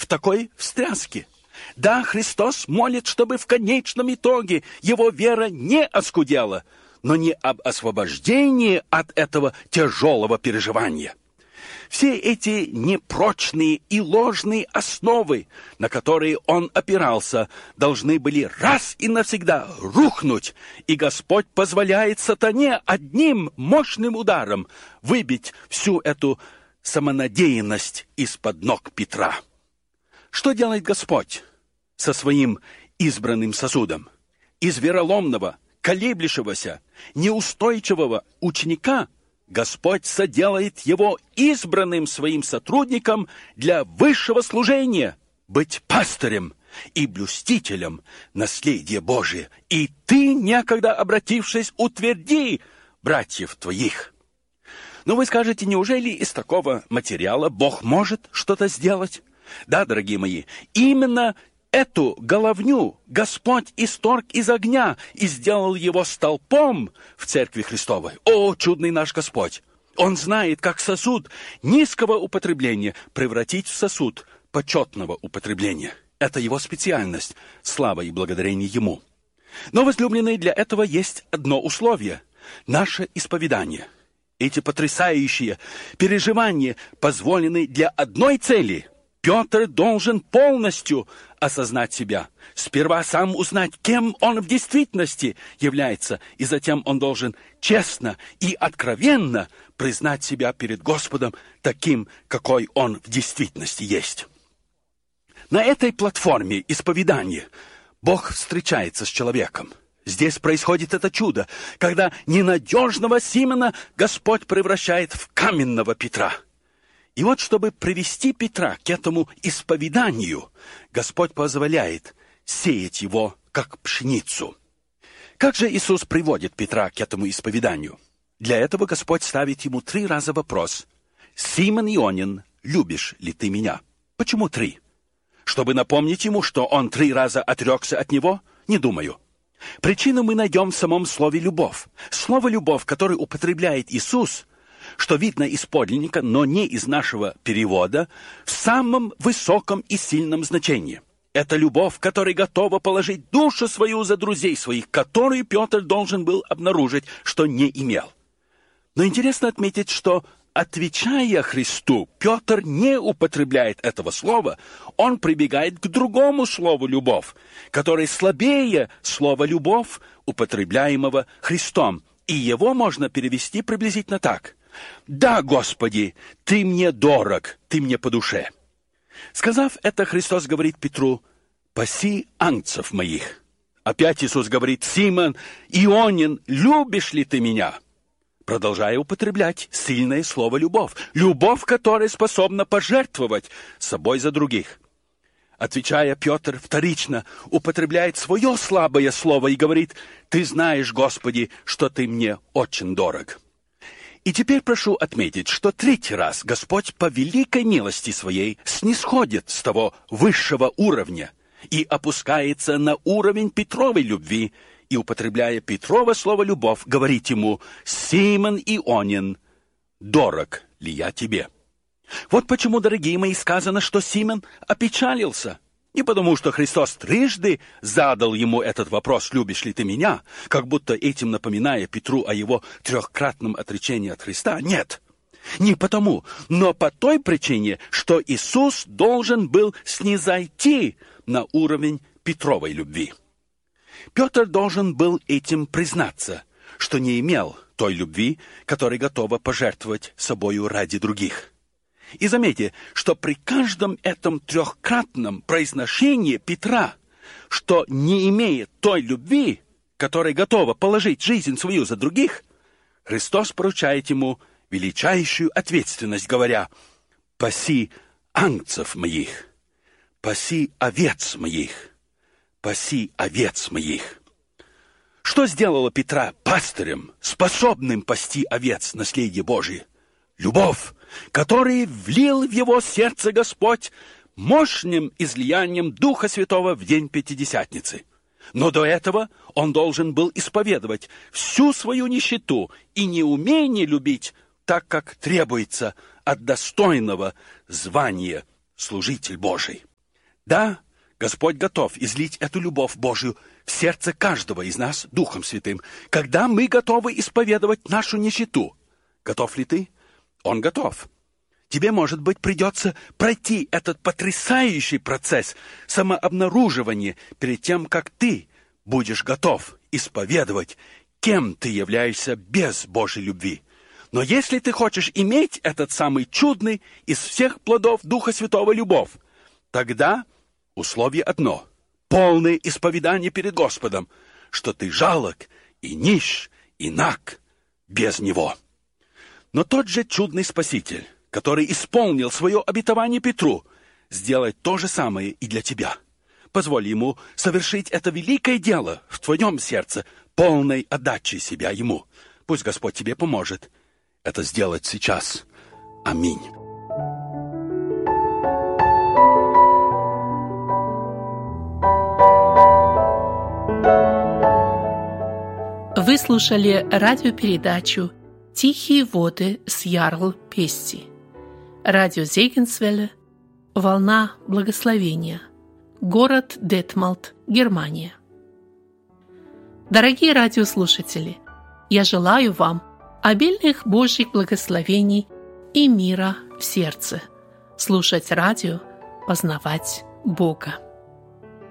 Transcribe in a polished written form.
в такой встряске. Да, Христос молит, чтобы в конечном итоге его вера не оскудела, но не об освобождении от этого тяжелого переживания. Все эти непрочные и ложные основы, на которые он опирался, должны были раз и навсегда рухнуть, и Господь позволяет сатане одним мощным ударом выбить всю эту самонадеянность из-под ног Петра. Что делает Господь со своим избранным сосудом? Из вероломного, колеблющегося, неустойчивого ученика Господь соделает его избранным своим сотрудником для высшего служения, быть пастырем и блюстителем наследия Божия. И ты, некогда обратившись, утверди братьев твоих. Но вы скажете, неужели из такого материала Бог может что-то сделать? Да, дорогие мои, именно эту головню Господь исторг из огня и сделал его столпом в Церкви Христовой. О, чудный наш Господь! Он знает, как сосуд низкого употребления превратить в сосуд почетного употребления. Это его специальность, слава и благодарение ему. Но, возлюбленные, для этого есть одно условие – наше исповедание. Эти потрясающие переживания позволены для одной цели – Петр должен полностью осознать себя. Сперва сам узнать, кем он в действительности является, и затем он должен честно и откровенно признать себя перед Господом таким, какой он в действительности есть. На этой платформе исповедания Бог встречается с человеком. Здесь происходит это чудо, когда ненадежного Симона Господь превращает в каменного Петра. И вот, чтобы привести Петра к этому исповеданию, Господь позволяет сеять его, как пшеницу. Как же Иисус приводит Петра к этому исповеданию? Для этого Господь ставит ему 3 раза вопрос. «Симон Ионин, любишь ли ты меня?» Почему 3? Чтобы напомнить ему, что он 3 раза отрекся от него? Не думаю. Причину мы найдем в самом слове «любовь». Слово «любовь», которое употребляет Иисус, что видно из подлинника, но не из нашего перевода, в самом высоком и сильном значении. Это любовь, которая готова положить душу свою за друзей своих, которую Петр должен был обнаружить, что не имел. Но интересно отметить, что, отвечая Христу, Петр не употребляет этого слова, он прибегает к другому слову «любовь», которое слабее слова «любовь», употребляемого Христом, и его можно перевести приблизительно так. «Да, Господи, Ты мне дорог, Ты мне по душе». Сказав это, Христос говорит Петру: «Паси ангцев моих». Опять Иисус говорит: «Симон, Ионин, любишь ли ты меня?» Продолжая употреблять сильное слово «любовь». Любовь, которая способна пожертвовать собой за других. Отвечая, Петр вторично употребляет свое слабое слово и говорит: «Ты знаешь, Господи, что Ты мне очень дорог». И теперь прошу отметить, что 3-й раз Господь по великой милости Своей снисходит с того высшего уровня и опускается на уровень Петровой любви, и, употребляя Петрово слово «любовь», говорит ему: «Симон Ионин, дорог ли я тебе?» Вот почему, дорогие мои, сказано, что Симон опечалился. Не потому, что Христос трижды задал ему этот вопрос: «Любишь ли ты меня?», как будто этим напоминая Петру о его 3-кратном отречении от Христа. Нет, не потому, но по той причине, что Иисус должен был снизойти на уровень Петровой любви. Петр должен был этим признаться, что не имел той любви, которая готова пожертвовать собою ради других. И заметьте, что при каждом этом 3-кратном произношении Петра, что не имеет той любви, которая готова положить жизнь свою за других, Христос поручает ему величайшую ответственность, говоря: «Паси ангцев моих, паси овец моих, паси овец моих». Что сделало Петра пастырем, способным пасти овец наследия Божие? Любовь, которую влил в его сердце Господь мощным излиянием Духа Святого в день Пятидесятницы. Но до этого он должен был исповедовать всю свою нищету и неумение любить так, как требуется от достойного звания служитель Божий. Да, Господь готов излить эту любовь Божию в сердце каждого из нас Духом Святым, когда мы готовы исповедовать нашу нищету. Готов ли ты? Он готов. Тебе, может быть, придется пройти этот потрясающий процесс самообнаруживания перед тем, как ты будешь готов исповедовать, кем ты являешься без Божьей любви. Но если ты хочешь иметь этот самый чудный из всех плодов Духа Святого любовь, тогда условие одно – полное исповедание перед Господом, что ты жалок и нищ и наг без Него. Но тот же чудный Спаситель, который исполнил свое обетование Петру, сделает то же самое и для тебя. Позволь ему совершить это великое дело в твоем сердце, полной отдачей себя ему. Пусть Господь тебе поможет это сделать сейчас. Аминь. Вы слушали радиопередачу «Тихие воды с Ярл Пести». Радио Зегенсвелле, «Волна благословения», город Детмалт, Германия. Дорогие радиослушатели, я желаю вам обильных Божьих благословений и мира в сердце. Слушать радио, познавать Бога.